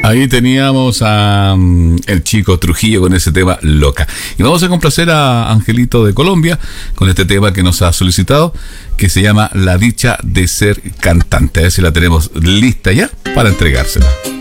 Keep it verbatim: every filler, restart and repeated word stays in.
Ahí teníamos a um, el Chico Trujillo con ese tema Loca. Y vamos a complacer a Angelito de Colombia con este tema que nos ha solicitado, que se llama La dicha de ser cantante. A ver si la tenemos lista ya para entregársela.